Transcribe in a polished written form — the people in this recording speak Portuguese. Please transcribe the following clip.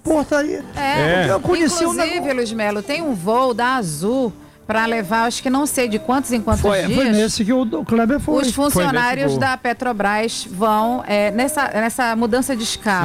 aeroporto aí. Eu conheci Inclusive, Luiz Melo, tem um voo da Azul para levar, acho que não sei de quantos em quantos dias. Foi nesse que o Kleber foi. Os funcionários da Petrobras vão nessa mudança de escala.